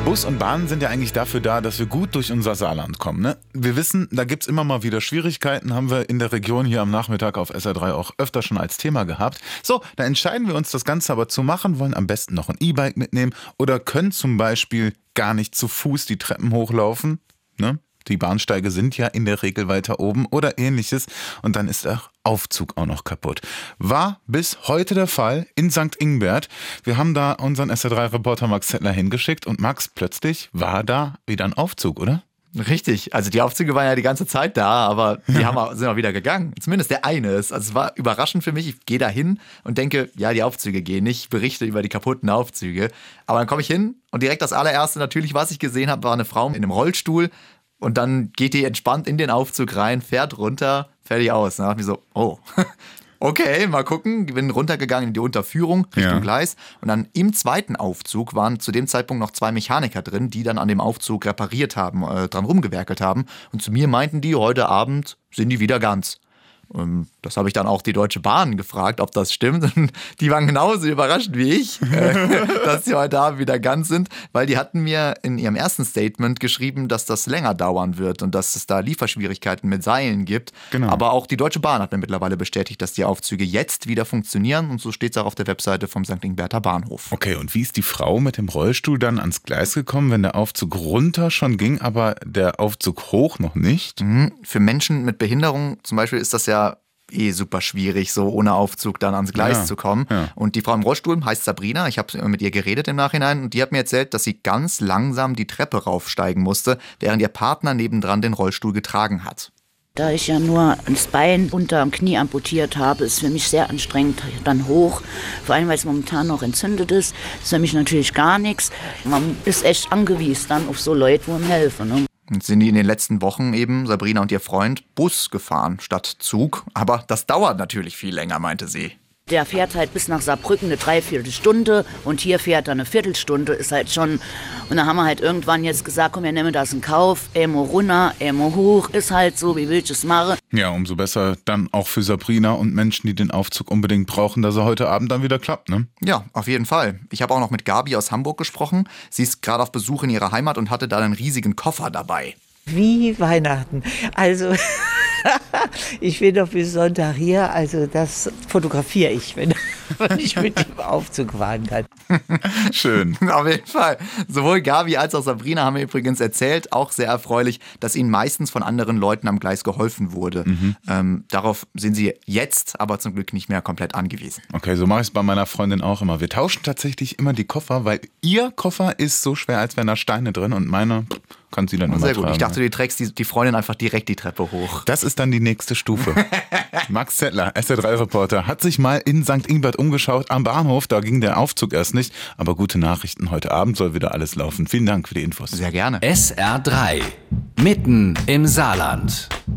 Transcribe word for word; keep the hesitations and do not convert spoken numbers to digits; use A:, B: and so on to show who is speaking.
A: Bus und Bahn sind ja eigentlich dafür da, dass wir gut durch unser Saarland kommen. Ne? Wir wissen, da gibt's immer mal wieder Schwierigkeiten, haben wir in der Region hier am Nachmittag auf S R drei auch öfter schon als Thema gehabt. So, da entscheiden wir uns das Ganze aber zu machen, wollen am besten noch ein E-Bike mitnehmen oder können zum Beispiel gar nicht zu Fuß die Treppen hochlaufen. Ne? Die Bahnsteige sind ja in der Regel weiter oben oder ähnliches und dann ist der Aufzug auch noch kaputt. War bis heute der Fall in Sankt Ingbert. Wir haben da unseren S R drei Reporter Max Zettler hingeschickt und Max, plötzlich war da wieder ein Aufzug, oder?
B: Richtig, also die Aufzüge waren ja die ganze Zeit da, aber die haben auch, sind auch wieder gegangen. Zumindest der eine ist. Also es war überraschend für mich. Ich gehe da hin und denke, ja, die Aufzüge gehen nicht, berichte über die kaputten Aufzüge. Aber dann komme ich hin und direkt das allererste natürlich, was ich gesehen habe, war eine Frau in einem Rollstuhl. Und dann geht die entspannt in den Aufzug rein, fährt runter, fertig aus. Dann dachte ich mir so, oh, okay, mal gucken. Bin runtergegangen in die Unterführung Richtung ja. Gleis. Und dann im zweiten Aufzug waren zu dem Zeitpunkt noch zwei Mechaniker drin, die dann an dem Aufzug repariert haben, äh, dran rumgewerkelt haben. Und zu mir meinten die, heute Abend sind die wieder ganz. Und das habe ich dann auch die Deutsche Bahn gefragt, ob das stimmt. Und die waren genauso überrascht wie ich, dass sie heute Abend wieder ganz sind, weil die hatten mir in ihrem ersten Statement geschrieben, dass das länger dauern wird und dass es da Lieferschwierigkeiten mit Seilen gibt. Genau. Aber auch die Deutsche Bahn hat mir mittlerweile bestätigt, dass die Aufzüge jetzt wieder funktionieren und so steht es auch auf der Webseite vom Sankt Ingberter Bahnhof.
A: Okay, und wie ist die Frau mit dem Rollstuhl dann ans Gleis gekommen, wenn der Aufzug runter schon ging, aber der Aufzug hoch noch nicht?
B: Mhm. Für Menschen mit Behinderung zum Beispiel ist das ja eh super schwierig, so ohne Aufzug dann ans Gleis ja, zu kommen. Ja. Und die Frau im Rollstuhl heißt Sabrina. Ich habe mit ihr geredet im Nachhinein und die hat mir erzählt, dass sie ganz langsam die Treppe raufsteigen musste, während ihr Partner nebendran den Rollstuhl getragen hat.
C: Da ich ja nur das Bein unter dem Knie amputiert habe, ist für mich sehr anstrengend, dann hoch. Vor allem, weil es momentan noch entzündet ist, ist für mich natürlich gar nichts. Man ist echt angewiesen dann auf so Leute, die ihm helfen. Ne?
B: Und sind die in den letzten Wochen eben, Sabrina und ihr Freund, Bus gefahren statt Zug. Aber das dauert natürlich viel länger, meinte sie.
C: Der fährt halt bis nach Saarbrücken eine Dreiviertelstunde und hier fährt er eine Viertelstunde, ist halt schon. Und dann haben wir halt irgendwann jetzt gesagt, komm, wir nehmen das in Kauf, Emo runter, Emo hoch, ist halt so, wie will ich es machen.
A: Ja, umso besser dann auch für Sabrina und Menschen, die den Aufzug unbedingt brauchen, dass er heute Abend dann wieder klappt, ne?
B: Ja, auf jeden Fall. Ich habe auch noch mit Gabi aus Hamburg gesprochen. Sie ist gerade auf Besuch in ihrer Heimat und hatte da einen riesigen Koffer dabei.
D: Wie Weihnachten. Also, ich bin doch bis Sonntag hier, also das fotografiere ich, wenn, wenn ich mit dem Aufzug fahren kann.
A: Schön.
B: Auf jeden Fall. Sowohl Gabi als auch Sabrina haben mir übrigens erzählt, auch sehr erfreulich, dass ihnen meistens von anderen Leuten am Gleis geholfen wurde. Mhm. Ähm, darauf sind sie jetzt aber zum Glück nicht mehr komplett angewiesen.
A: Okay, so mache ich es bei meiner Freundin auch immer. Wir tauschen tatsächlich immer die Koffer, weil ihr Koffer ist so schwer, als wären da Steine drin und meiner kann sie dann immer
B: Sehr gut.
A: tragen.
B: Ich dachte, du trägst die, die Freundin einfach direkt die Treppe hoch.
A: Das ist dann die nächste Stufe. Max Zettler, S R drei Reporter, hat sich mal in Sankt Ingbert umgeschaut am Bahnhof. Da ging der Aufzug erst nicht. Aber gute Nachrichten, heute Abend soll wieder alles laufen. Vielen Dank für die Infos.
B: Sehr gerne.
E: S R drei, mitten im Saarland.